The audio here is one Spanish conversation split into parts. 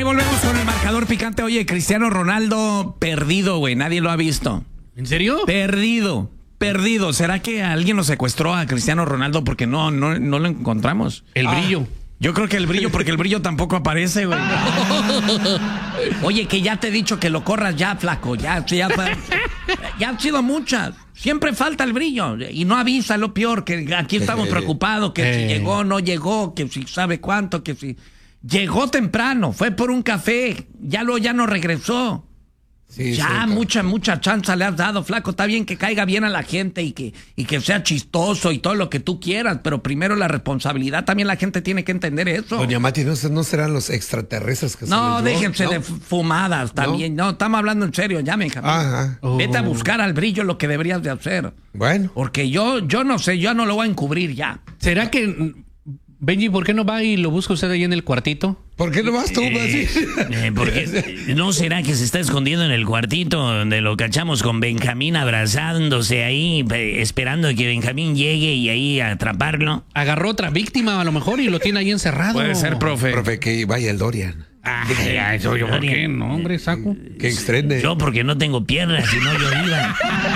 Ahí volvemos con el marcador picante. Oye, Cristiano Ronaldo perdido, güey. Nadie lo ha visto. ¿En serio? Perdido. ¿Será que alguien lo secuestró a Cristiano Ronaldo porque no lo encontramos? El brillo. Yo creo que el brillo, porque el brillo tampoco aparece, güey. Oye, que ya te he dicho que lo corras ya, flaco. Ya han sido muchas. Siempre falta el brillo. Y no avisa, lo peor, que aquí estamos preocupados, que si llegó, no llegó, que si sabe cuánto, que si... Llegó temprano, fue por un café, ya no regresó. Sí, ya mucha chance le has dado, flaco. Está bien que caiga bien a la gente y que sea chistoso y todo lo que tú quieras, pero primero la responsabilidad, también la gente tiene que entender eso. Doña Mati, ¿no serán los extraterrestres que no, se les déjense de fumadas también. No, estamos hablando en serio, ya, Benjamín. Vete a buscar al brillo lo que deberías de hacer. Porque Porque yo no sé, yo no lo voy a encubrir ya. ¿Será que... Benji, ¿por qué no va y lo busca usted ahí en el cuartito? ¿Por qué no vas tú? Porque ¿no será que se está escondiendo en el cuartito donde lo cachamos con Benjamín abrazándose ahí, esperando que Benjamín llegue y ahí a atraparlo? Agarró otra víctima a lo mejor y lo tiene ahí encerrado. Puede ser, profe. Profe, que vaya el Dorian. ¿Por qué? No, hombre, saco. Que extrende. Yo porque no tengo piernas y no yo iba.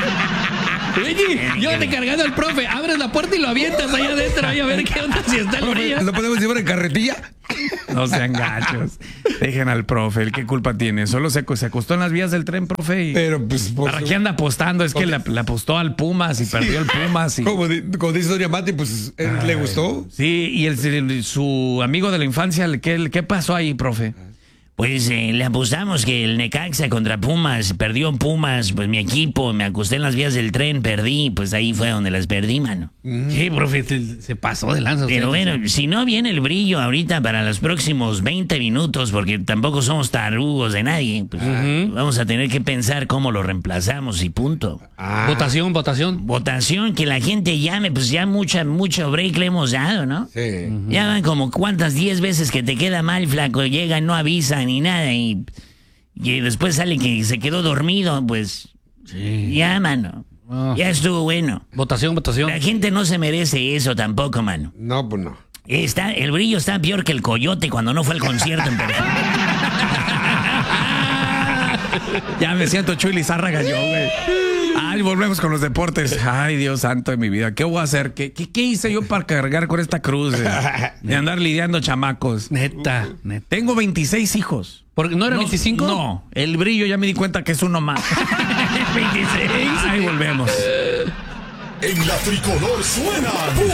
Benji, llévate cargando al profe, abres la puerta y lo avientas allá adentro, ahí a ver qué onda, si está el brillo. ¿Lo podemos llevar en carretilla? No sean gachos. Dejen al profe, ¿el qué culpa tiene? Solo se acostó en las vías del tren, profe. Pero pues... ¿Para qué anda apostando? Es que le apostó al Pumas y perdió el Pumas. Como dice Doña Mati, pues le gustó. Sí, y su amigo de la infancia, ¿qué pasó ahí, profe? Pues le apostamos que el Necaxa contra Pumas, perdió Pumas, pues mi equipo, me acosté en las vías del tren, perdí, pues ahí fue donde las perdí, mano. Sí, profe, se pasó de lanza. Pero bueno, si no viene el brillo ahorita para los próximos 20 minutos, porque tampoco somos tarugos de nadie, pues vamos a tener que pensar cómo lo reemplazamos y punto. Votación. Votación, que la gente llame, pues ya mucho break le hemos dado, ¿no? Sí. Ya van como cuántas 10 veces que te queda mal, flaco, llegan, no avisan ni nada y después sale que se quedó dormido, pues ya, mano. Ya estuvo bueno. Votación. La gente no se merece eso tampoco, mano. No, pues no. El brillo está peor que el coyote cuando no fue al concierto en persona. Ya me siento Chuy Lizárraga yo, güey. Ay, volvemos con los deportes. Ay, Dios santo de mi vida. ¿Qué voy a hacer? ¿Qué hice yo para cargar con esta cruz de andar lidiando chamacos? Neta. Tengo 26 hijos. ¿Porque no era 25? No, el brillo ya me di cuenta que es uno más. 26. Ahí volvemos. En la tricolor suena